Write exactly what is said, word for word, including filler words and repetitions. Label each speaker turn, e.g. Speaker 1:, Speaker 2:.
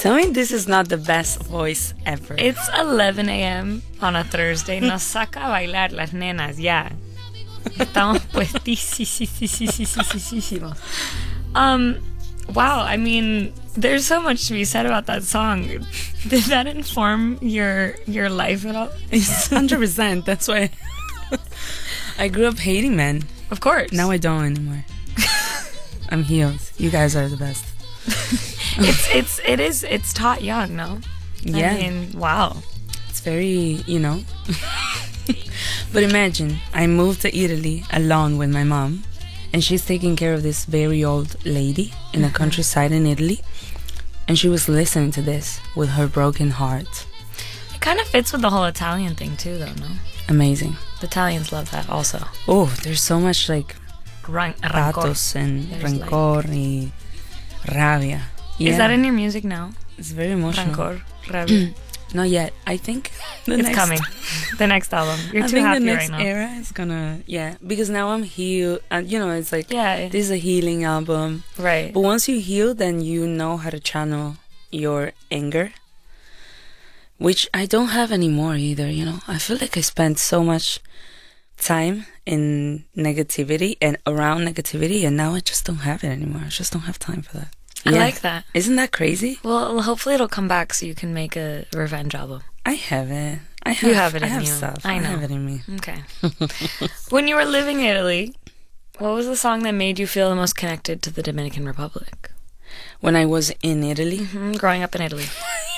Speaker 1: Tell me this is not the best voice ever.
Speaker 2: It's eleven a.m. on a Thursday. Nos saca a bailar las nenas, ya. Estamos puestísimos. Um, wow, I mean, there's so much to be said about that song. Did that inform your your life at all?
Speaker 1: It's one hundred percent. That's why I grew up hating men.
Speaker 2: Of course.
Speaker 1: Now I don't anymore. I'm healed. You guys are the best.
Speaker 2: it's it's it is it's taught young, no?
Speaker 1: Yeah.
Speaker 2: I mean, wow.
Speaker 1: It's very, you know. But imagine, I moved to Italy alone with my mom, and she's taking care of this very old lady in the countryside in Italy, and she was listening to this with her broken heart.
Speaker 2: It kind of fits with the whole Italian thing too, though, no?
Speaker 1: Amazing.
Speaker 2: The Italians love that also.
Speaker 1: Oh, there's so much like
Speaker 2: Ran-
Speaker 1: pathos and
Speaker 2: There's
Speaker 1: rancor
Speaker 2: like...
Speaker 1: y rabia. Yeah.
Speaker 2: Is that in your music now?
Speaker 1: It's very emotional.
Speaker 2: Rancor, rabia.
Speaker 1: Not yet. I think the
Speaker 2: It's
Speaker 1: next,
Speaker 2: coming. The next album. You're
Speaker 1: I
Speaker 2: too
Speaker 1: think
Speaker 2: happy
Speaker 1: the next
Speaker 2: right now.
Speaker 1: era is gonna, yeah, because now I'm healed, and you know, it's like,
Speaker 2: Yeah.
Speaker 1: this is a healing album.
Speaker 2: Right.
Speaker 1: But once you heal, then you know how to channel your anger, which I don't have anymore either, you know. I feel like I spent so much time in negativity and around negativity, and now I just don't have it anymore. I just don't have time for that.
Speaker 2: I
Speaker 1: Yeah.
Speaker 2: like that.
Speaker 1: Isn't that crazy?
Speaker 2: Well, hopefully it'll come back so you can make a revenge album.
Speaker 1: I have it. I have,
Speaker 2: You have it
Speaker 1: I
Speaker 2: in
Speaker 1: have
Speaker 2: you.
Speaker 1: stuff.
Speaker 2: I know.
Speaker 1: have it in me.
Speaker 2: Okay. When you were living in Italy, what was the song that made you feel the most connected to the Dominican Republic?
Speaker 1: When I was in Italy,
Speaker 2: Mm-hmm. Growing up in Italy.